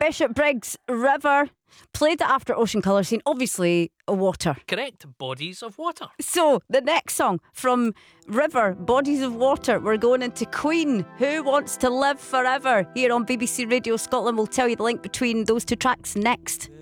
Bishop Briggs, River. Played it after Ocean Colour Scene. Obviously, water. Correct. Bodies of Water. So, the next song from River, Bodies of Water, we're going into Queen, Who Wants to Live Forever, here on BBC Radio Scotland. We'll tell you the link between those two tracks next.